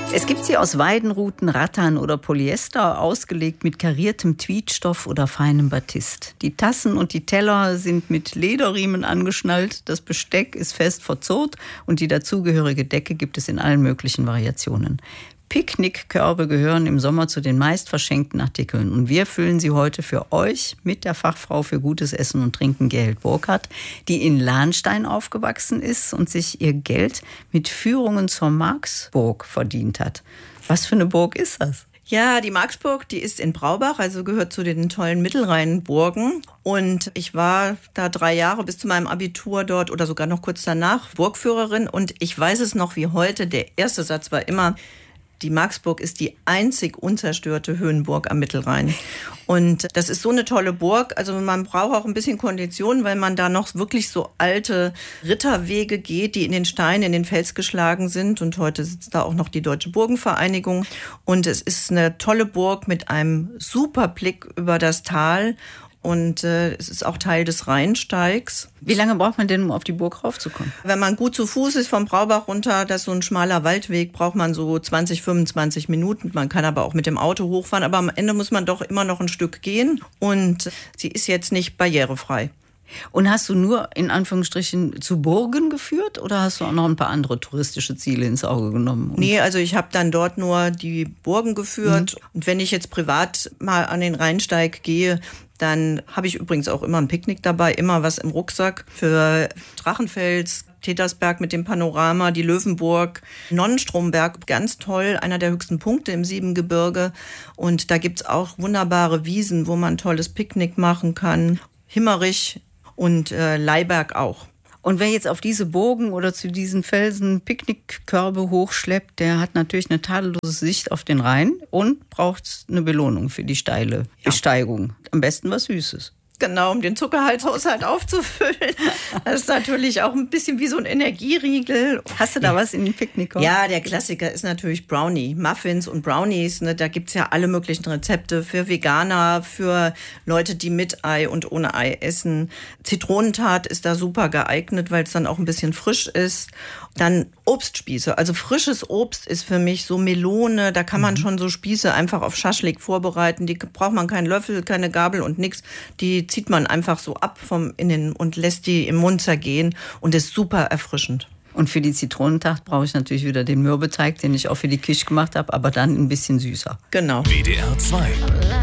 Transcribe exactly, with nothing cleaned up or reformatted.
Es gibt sie aus Weidenruten, Rattan oder Polyester, ausgelegt mit kariertem Tweedstoff oder feinem Batist. Die Tassen und die Teller sind mit Lederriemen angeschnallt, das Besteck ist fest verzurrt und die dazugehörige Decke gibt es in allen möglichen Variationen. Picknickkörbe gehören im Sommer zu den meist verschenkten Artikeln. Und wir füllen sie heute für euch mit der Fachfrau für gutes Essen und Trinken, Gerhild Burkhardt, die in Lahnstein aufgewachsen ist und sich ihr Geld mit Führungen zur Marxburg verdient hat. Was für eine Burg ist das? Ja, die Marxburg, die ist in Braubach, also gehört zu den tollen Mittelrheinburgen. Und ich war da drei Jahre bis zu meinem Abitur dort oder sogar noch kurz danach Burgführerin. Und ich weiß es noch wie heute, der erste Satz war immer: Die Marxburg ist die einzig unzerstörte Höhenburg am Mittelrhein. Und das ist so eine tolle Burg. Also man braucht auch ein bisschen Kondition, weil man da noch wirklich so alte Ritterwege geht, die in den Stein, in den Fels geschlagen sind. Und heute sitzt da auch noch die Deutsche Burgenvereinigung. Und es ist eine tolle Burg mit einem super Blick über das Tal. Und äh, es ist auch Teil des Rheinsteigs. Wie lange braucht man denn, um auf die Burg raufzukommen? Wenn man gut zu Fuß ist vom Braubach runter, das ist so ein schmaler Waldweg, braucht man so zwanzig, fünfundzwanzig Minuten. Man kann aber auch mit dem Auto hochfahren, aber am Ende muss man doch immer noch ein Stück gehen. Und sie ist jetzt nicht barrierefrei. Und hast du nur in Anführungsstrichen zu Burgen geführt oder hast du auch noch ein paar andere touristische Ziele ins Auge genommen? Nee, also ich habe dann dort nur die Burgen geführt. Mhm. Und wenn ich jetzt privat mal an den Rheinsteig gehe, dann habe ich übrigens auch immer ein Picknick dabei, immer was im Rucksack für Drachenfels, Tetersberg mit dem Panorama, die Löwenburg, Nonnenstromberg, ganz toll, einer der höchsten Punkte im Siebengebirge. Und da gibt's auch wunderbare Wiesen, wo man ein tolles Picknick machen kann. Himmerich und äh, Leiberg auch. Und wer jetzt auf diese Burgen oder zu diesen Felsen Picknickkörbe hochschleppt, der hat natürlich eine tadellose Sicht auf den Rhein und braucht eine Belohnung für die steile ja. Besteigung. Am besten was Süßes. Genau, um den Zuckerhalthaushalt aufzufüllen. Das ist natürlich auch ein bisschen wie so ein Energieriegel. Hast du da was in den Picknickkorb? Ja, der Klassiker ist natürlich Brownie. Muffins und Brownies, ne, da gibt's ja alle möglichen Rezepte für Veganer, für Leute, die mit Ei und ohne Ei essen. Zitronentat ist da super geeignet, weil es dann auch ein bisschen frisch ist. Dann Obstspieße. Also frisches Obst ist für mich so Melone. Da kann man mhm. schon so Spieße einfach auf Schaschlik vorbereiten. Die braucht man keinen Löffel, keine Gabel und nix. Die zieht man einfach so ab vom Innen und lässt die im Mund zergehen und ist super erfrischend. Und für die Zitronentat brauche ich natürlich wieder den Mürbeteig, den ich auch für die Quiche gemacht habe, aber dann ein bisschen süßer. Genau. W D R zwei